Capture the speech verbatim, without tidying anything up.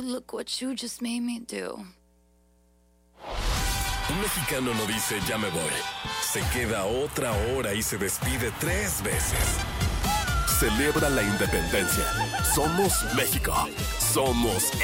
you, look what you just made me do. Un mexicano no dice ya me voy. Se queda otra hora y se despide tres veces. Celebra la independencia. Somos México. Somos